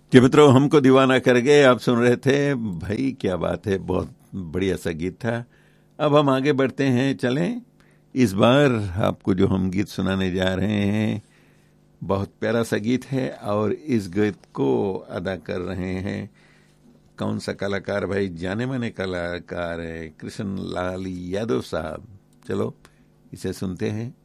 कि मित्रों हमको दीवाना कर गए आप सुन रहे थे भाई, क्या बात है, बहुत बढ़िया सा गीत था। अब हम आगे बढ़ते हैं, चलें। इस बार आपको जो हम गीत सुनाने जा रहे हैं बहुत प्यारा सा गीत है, और इस गीत को अदा कर रहे हैं कौन सा कलाकार भाई, जाने माने कलाकार है कृष्ण लाल यादव साहब। चलो इसे सुनते हैं।